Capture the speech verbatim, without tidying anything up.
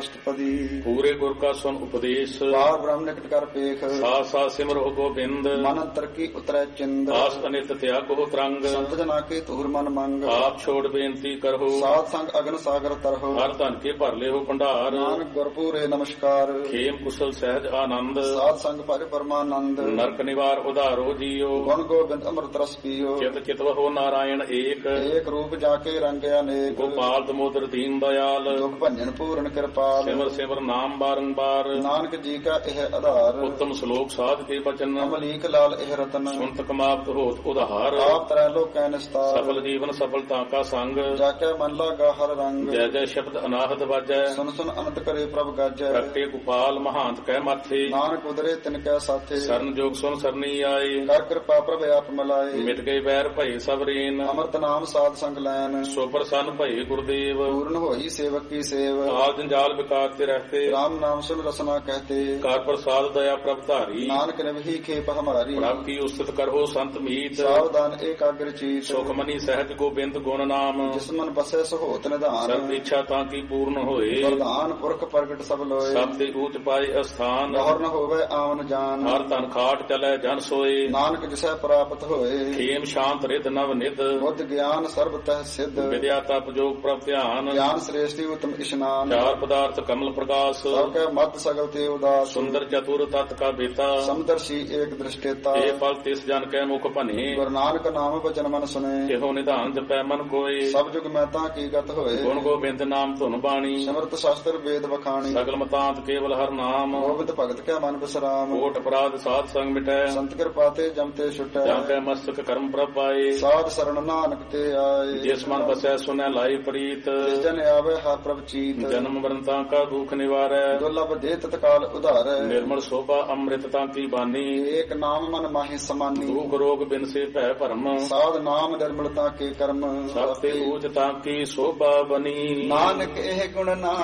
ਅਸ਼ਟਪਦੀ। ਪੂਰੇ ਗੁਰ ਕਾ ਸੁਨ ਉਪਦੇਸ਼, ਬਾਰ ਬ੍ਰਹਮ ਨਿਕਟ ਕਰ ਪੇਖ। ਸਾਥ ਸਾਥ ਸਿਮਰੋ ਗੋਬਿੰਦ, ਮਨ ਅੰਤਰ ਕੀ ਉਤਰੈ ਚਿੰਦ। ਆਸ ਅਨਿਤ ਤਿਆਗੋ ਤਰੰਗ, ਸੰਤ ਜਨਾ ਕੇ ਤੁਰ ਮਨ ਮੰਗ। ਆਪ ਛੋੜ ਬੇਨਤੀ ਕਰੋ, ਸਾਧ ਸੰਗ ਅਗਨ ਸਾਗਰ ਤਰਹੁ। ਹਰ ਧਨ ਕੇ ਭਰ ਲਿਓ ਭੰਡਾਰ, ਨਾਨਕ ਗੁਰਪੂਰੇ ਨਮਸਕਾਰ। ਖੇਮ ਕੁਸ਼ਲ ਸਹਿਜ ਆਨੰਦ, ਸਾਧ ਸੰਗ ਭਜ ਪਰਮਾਨੰਦ। ਨਰਕ ਨਿਵਾਰ ਉਧਾਰੋ ਜੀਓ, ਗੁਣ ਗੋਬਿੰਦ ਅੰਮ੍ਰਿਤ ਰਸ ਪੀਓ। ਚਿਤ ਚਿਤਵਹੁ ਨਾਰਾਇਣ ਏਕ, ਏਕ ਰੂਪ ਜਾ ਕੇ ਰੰਗ ਅਨੇਕ। ਗੋਪਾਲ ਦਮੋਦਰ ਦੀਨ ਦਇਆਲ, ਦੁਖ ਭੰਜਨ ਪੂਰਨ ਕਿਰਪਾਲ। ਸਿਮਰ ਸਿਮਰ ਨਾਮ ਬਾਰੰਬਾਰ, ਨਾਨਕ ਜੀ ਕਾ ਇਹ ਆਧਾਰ। ਉੱਤਮ ਸ਼ਲੋਕ ਸਾਧ ਕੇ ਬਚਨ, ਅਮਲੀਕ ਲਾਲ ਇਹ ਰਤਨ। ਸੁਨਤ ਕਮਾਵਤ ਹੋਤ ਉਧਾਰ, ਆਪ ਤਰੈ ਲੋਕੈ ਨਿਸਤਾਰ। ਸਫਲ ਜੀਵਨ ਸਫਲਤਾ ਕਾ ਸੰਗ, ਜਾ ਕੇ ਮਨ ਲਾਗਾ ਹਰ ਰੰਗ। ਜੈ ਜੈ ਸ਼ਬਦ ਅਨਾਹਦ ਵਾਜੈ, ਸੁਨ ਸੁਨ ਅਨੰਤ ਕਰੇ ਪ੍ਰਭ ਗਾਜੈ। ਪ੍ਰਗਟੇ ਗੋਪਾਲ ਮਹਾਂਤ ਕਹਿ ਮਾਥੇ, ਨਾਨਕ ਉਦਰੇ ਤਿਨ ਕੈ ਸਾਥੇ। ਸਰਨ ਜੋਗ ਸੁਨ ਸਰਨੀ ਆਏ, ਕਰ ਕਿਰਪਾ ਪ੍ਰਭ ਆਪ ਮਲਾਏ। ਮਿਟ ਗਏ ਵੈਰ ਭਏ ਸਭ ਰੇਨ, ਅੰਮ੍ਰਿਤ ਨਾਮ ਸਾਧ ਸੰਗ ਲੈਨ। ਸੋਬਰ ਸਨ ਭਏ ਗੁਰਦੇਵ, ਪੂਰਨ ਹੋਈ ਸੇਵਕ ਕੀ ਸੇਵ। ਆਲ ਜੰਜਾਲ ਵਿਕਾਰ ਤੇ ਰਹਤੇ, ਰਾਮ ਨਾਮ ਸੁਨ ਰਸਨਾ ਕਹਤੇ। ਕਰ ਪ੍ਰਸਾਦ ਦਇਆ ਪ੍ਰਭ ਧਾਰੀ, ਨਾਨਕ ਨਿਵਹੀ ਖੇਪ ਹਮਾਰੀ। ਪ੍ਰਭ ਕੀ ਉਸਤਤ ਕਰੋ ਸੰਤ ਮੀਤ, ਸਾਵਧਾਨ ਏਕਾਗਰ ਚੀਤ। ਸੁਖ ਮਨੀ ਸਹਿਜ ਗੋਬਿੰਦ ਗੁਣ ਨਾਮ, ਜਿਸ ਮਨ ਬਸੈ ਸਹੋਤ ਨਿਧਾਨ। ਸਰਬ ਇੱਛਾ ਤਾਂ ਕੀ ਪੂਰਨ ਹੋਏ, ਵਰਦਾਨ ਪੁਰਖ ਪ੍ਰਗਟ ਸਭ ਲੋਏ। ਸਭ ਤੇ ਊਚ ਪਾਏ ਅਸਥਾਨ, ਗੌਰ ਨ ਹੋਵੇ ਆਵਨ ਜਾਨ। ਹਰ ਤਨ ਖਾਟ ਚਲੈ ਜਨ ਸੋਏ, ਨਾਨਕ ਜਿਸੈ ਪ੍ਰਾਪਤ ਹੋਏ। ਖੇਮ ਸ਼ਾਂਤ ਰਿਧ ਨਵ ਨਿਧ, ਬੁੱਧ ਗਿਆਨ ਸਰਬ ਤਹਿ ਸਿੱਧ। ਵਿਦਿਆ ਤਪ ਜੋਗ ਪ੍ਰਭ ਧਿਆਨ, ਗਿਆਨ ਸ੍ਰੇਸ਼ਟੀ ਉਤਮ ਇਸ਼ਨਾਨ। ਚਾਰ ਪਦਾਰਥ ਕਮਲ ਪ੍ਰਕਾਸ਼, ਸਭ ਕੈ ਮਤ ਸਗਲ ਤੇ ਉਦਾਸ। ਸੁੰਦਰ ਚਤੁਰ ਤਤ ਕਾ ਬੇਤਾ, ਸਮਦਰਸ਼ੀ ਏਕ ਦ੍ਰਿਸ਼ਟੇਤਾ। ਇਹ ਫਲ ਤਿਸ ਜਨ ਕੈ ਮੁਖ ਭਨੇ, ਗੁਰੂ ਨਾਨਕ ਨਾਮ ਬਚਨ ਮਨ ਸੁਨੇ। ਇਹੋ ਨਿਧਾਨ ਜਪੈ ਮਨ ਕੋਏ, ਸਭ ਜੁਗ ਮੈਂ ਤਾਂ ਕੀ ਗਤ ਹੋਏ। ਗੁਣ ਗੋਬਿੰਦ ਨਾਮ ਧੁਨ ਬਾਣੀ, ਸਿਮਰਤ ਸ਼ਾਸਤਰ ਵੇਦ ਵਖਾਣੀ। ਸਗਲ ਮਤਾਂਤ ਕੇਵਲ ਹਰ ਨਾਮ, ਗੋਬਿੰਦ ਭਗਤ ਕੈ ਮਨ ਬਿਸਰਾਮ। ਕੋਟ ਅਪਰਾਧ ਸਾਧ ਸੰਗ ਮਿਟੈ, ਸੰਤ ਕਿਰਪਾ ਤੇ ਜਮ ਤੇ ਛੁਟੈ। ਜਾਂ ਕੈ ਮਸਤਕ ਕਰਮ ਪ੍ਰਭ ਪਾਏ, ਸਾਧ ਸਰਣ ਨਾਨਕ ਤੇ ਆਏ। ਜਿਸ ਮਨ ਬਸੈ ਸੁਨੈ ਲਾਈ ਪ੍ਰੀਤ, ਜਿਸ ਜਨ ਆਵੇ ਹਰ ਪ੍ਰਭ ਚੀਤ। ਜਨਮ ਮਰਨ ਤਾਂ ਕਾ ਦੁਖ ਨਿਵਾਰੈ, ਦੁਰਲਭ ਦੇ ਤਤਕਾਲ ਉਧਾਰੈ। ਨਿਰਮਲ ਸੋਭਾ ਅੰਮ੍ਰਿਤ ਤਾਂ ਕੀ ਬਾਨੀ, ਏਕ ਨਾਮ ਮਨ ਮਾਹਿ ਸਮਾਨੀ। ਦੁਖ ਰੋਗ ਬਿਨ ਸੇ ਭੈ ਭਰਮ, ਸਾਧ ਨਾਮ ਨਿਰਮਲਤਾ ਕੇ ਕਰਮ। ਸਭ ਤੇ ਊਚ ਤਾਂ ਕੀ ਸੋਭਾ ਬਨੀ। ਨਾਨਕ ਇਹ ਗੁਣ ਨਾ